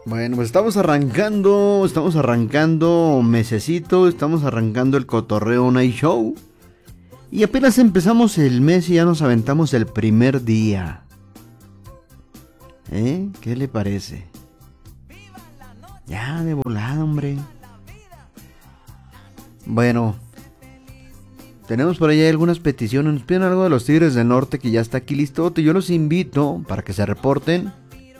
Bueno, pues estamos arrancando mesecito, estamos arrancando el Cotorreo Night Show. Y apenas empezamos el mes y ya nos aventamos el primer día. ¿Qué le parece? Ya, de volada, hombre. Bueno, tenemos por allá algunas peticiones. Nos piden algo de los Tigres del Norte que ya está aquí listo. Yo los invito para que se reporten.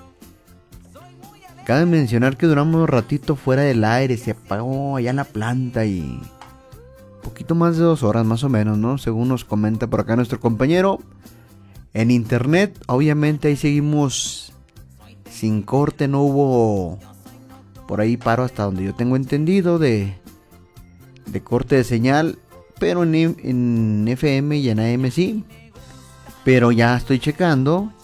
Cabe mencionar que duramos un ratito fuera del aire. Se apagó allá la planta y... poquito más de 2 horas más o menos, ¿no? Según nos comenta por acá nuestro compañero. En internet, obviamente ahí seguimos sin corte. No hubo por ahí paro hasta donde yo tengo entendido de corte de señal. Pero en FM y en AM sí. Pero ya estoy checando.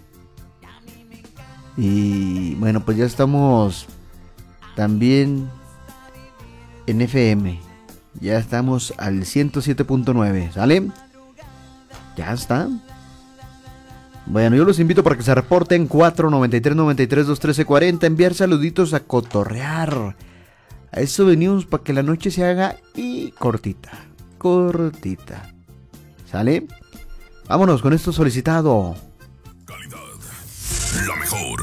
Y bueno, pues ya estamos también en FM. Ya estamos al 107.9, ¿sale? Ya está. Bueno, yo los invito para que se reporten 493-93-213-40. Enviar saluditos a cotorrear. A eso venimos, para que la noche se haga y cortita. ¿Sale? Vámonos con esto solicitado. Calidad, la mejor.